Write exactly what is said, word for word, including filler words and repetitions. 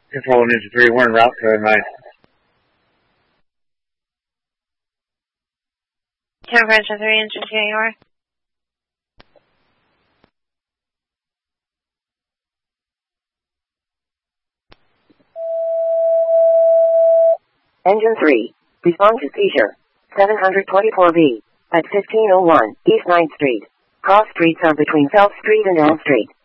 Control Ninja three, we're en route to nine. Temperature three inches January. Engine three, respond to seizure. seven twenty-four B, at fifteen oh one, East ninth Street. Cross streets are between South Street and Elm Street.